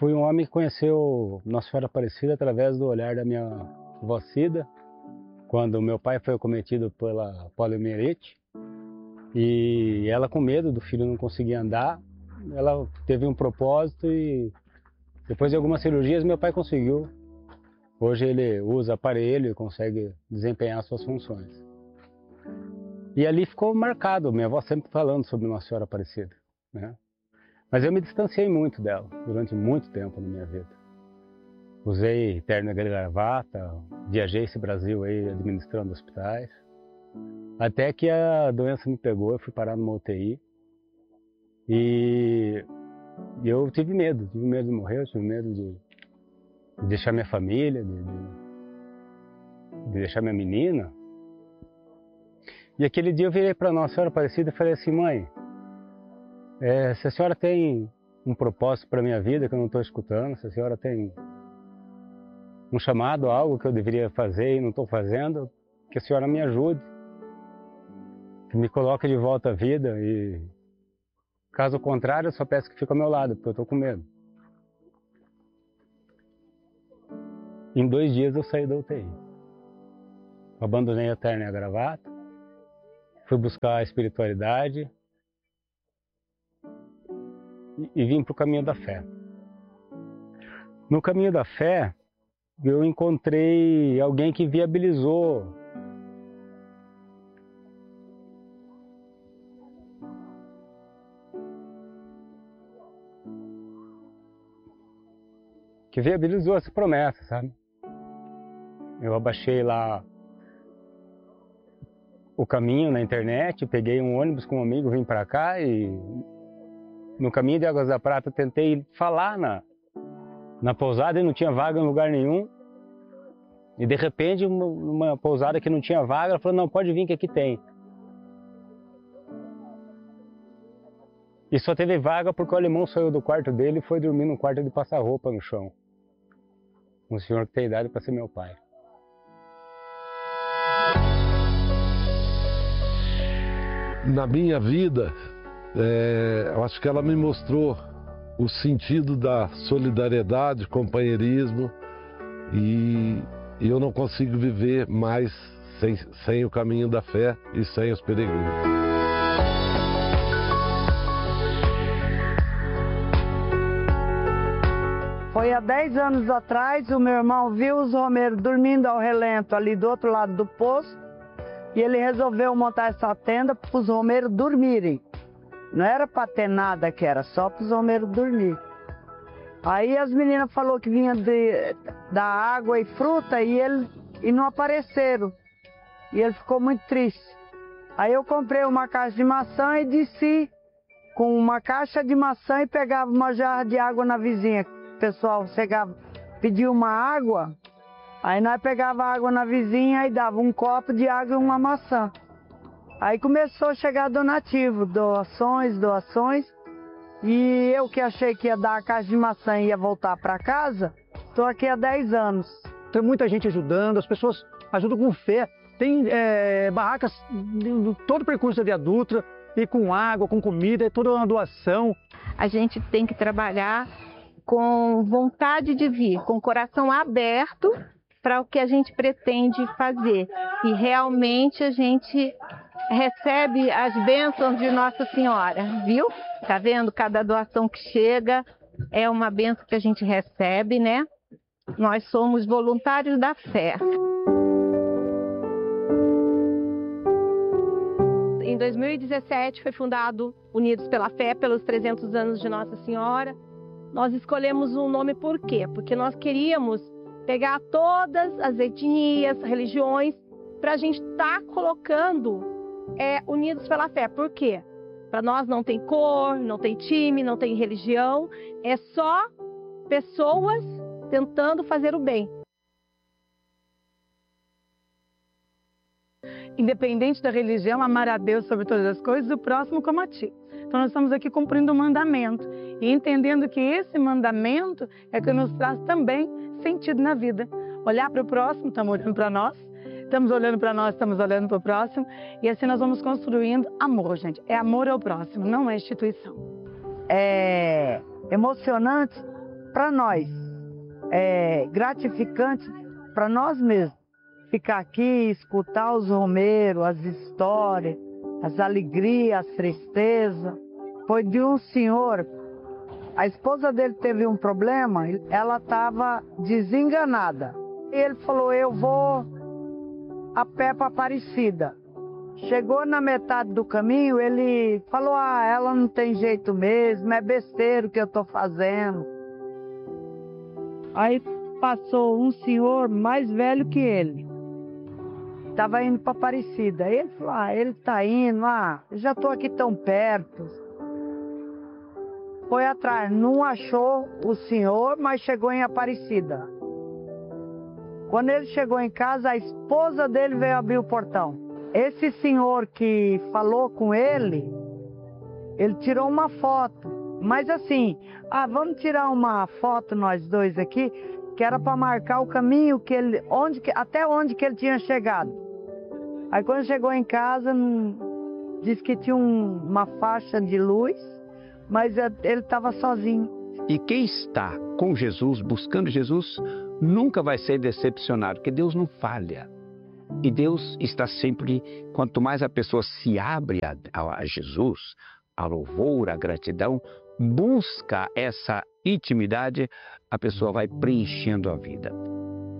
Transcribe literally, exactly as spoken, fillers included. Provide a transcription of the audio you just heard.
fui um homem que conheceu Nossa Senhora Aparecida através do olhar da minha avó Cida, quando meu pai foi acometido pela poliomielite, e ela, com medo do filho não conseguir andar, ela teve um propósito e depois de algumas cirurgias meu pai conseguiu. Hoje ele usa aparelho e consegue desempenhar suas funções. E ali ficou marcado, minha avó sempre falando sobre Nossa Senhora Aparecida, né? Mas eu me distanciei muito dela durante muito tempo na minha vida. Usei terno e gravata, viajei esse Brasil aí administrando hospitais, até que a doença me pegou, eu fui parar numa U T I e eu tive medo, tive medo de morrer, eu tive medo de, de deixar minha família, de, de, de deixar minha menina. E aquele dia eu virei para Nossa Senhora Aparecida e falei assim: mãe, é, se a senhora tem um propósito para a minha vida que eu não estou escutando, se a senhora tem um chamado, algo que eu deveria fazer e não estou fazendo, que a senhora me ajude, que me coloque de volta à vida, e caso contrário eu só peço que fique ao meu lado, porque eu estou com medo. Em dois dias eu saí da U T I. Abandonei a terno e a gravata, fui buscar a espiritualidade e, e vim para o caminho da fé. No caminho da fé, eu encontrei alguém que viabilizou que viabilizou essa promessa, sabe? Eu abaixei lá o caminho na internet, peguei um ônibus com um amigo, vim para cá e no caminho de Águas da Prata eu tentei falar na, na pousada e não tinha vaga em lugar nenhum. E de repente, uma, uma pousada que não tinha vaga, ela falou: não, pode vir que aqui tem. E só teve vaga porque o alemão saiu do quarto dele e foi dormir no quarto de passar roupa no chão. Um senhor que tem idade para ser meu pai. Na minha vida, é, eu acho que ela me mostrou o sentido da solidariedade, companheirismo, e, e eu não consigo viver mais sem, sem o caminho da fé e sem os peregrinos. Foi há dez anos atrás, o meu irmão viu os romeiros dormindo ao relento ali do outro lado do poço, e ele resolveu montar essa tenda para os romeiros dormirem. Não era para ter nada, que era só para os romeiros dormir. Aí as meninas falaram que vinha de, da água e fruta e, ele, e não apareceram. E ele ficou muito triste. Aí eu comprei uma caixa de maçã e desci com uma caixa de maçã e pegava uma jarra de água na vizinha. O pessoal chegava, pedia uma água, aí nós pegava água na vizinha e dava um copo de água e uma maçã. Aí começou a chegar donativo, doações, doações. E eu que achei que ia dar a caixa de maçã e ia voltar para casa, estou aqui há dez anos. Tem muita gente ajudando, as pessoas ajudam com fé. Tem é, barracas em todo o percurso da Via Dutra, e com água, com comida, é toda uma doação. A gente tem que trabalhar com vontade de vir, com o coração aberto para o que a gente pretende fazer. E realmente a gente recebe as bênçãos de Nossa Senhora, viu? Tá vendo? Cada doação que chega é uma bênção que a gente recebe, né? Nós somos voluntários da fé. Em dois mil e dezessete foi fundado Unidos pela Fé, pelos trezentos anos de Nossa Senhora. Nós escolhemos um nome por quê? Porque nós queríamos pegar todas as etnias, religiões, para a gente estar tá colocando é, Unidos pela Fé. Por quê? Para nós não tem cor, não tem time, não tem religião, é só pessoas tentando fazer o bem. Independente da religião, amar a Deus sobre todas as coisas e o próximo como a ti. Então nós estamos aqui cumprindo o mandamento e entendendo que esse mandamento é que nos traz também sentido na vida. Olhar para o próximo, estamos olhando para nós, estamos olhando para nós, estamos olhando para o próximo, e assim nós vamos construindo amor, gente. É amor ao próximo, não é instituição. É emocionante para nós é gratificante para nós mesmos ficar aqui, escutar os romeiros, as histórias, as alegrias, as tristezas. Foi de um senhor, a esposa dele teve um problema, ela estava desenganada. E ele falou, eu vou a pé para Aparecida. Chegou na metade do caminho, ele falou, ah, ela não tem jeito mesmo, é besteira o que eu estou fazendo. Aí passou um senhor mais velho que ele, estava indo para Aparecida. Ele falou, ah, ele está indo, ah, eu já estou aqui tão perto. Foi atrás, não achou o senhor, mas chegou em Aparecida. Quando ele chegou em casa, a esposa dele veio abrir o portão. Esse senhor que falou com ele, ele tirou uma foto. Mas assim, ah, vamos tirar uma foto nós dois aqui, que era para marcar o caminho que ele, onde, até onde que ele tinha chegado. Aí quando chegou em casa, disse que tinha um, uma faixa de luz, mas ele estava sozinho. E quem está com Jesus, buscando Jesus, nunca vai ser decepcionado, porque Deus não falha. E Deus está sempre, quanto mais a pessoa se abre a, a Jesus, a louvor, a gratidão, busca essa intimidade, a pessoa vai preenchendo a vida.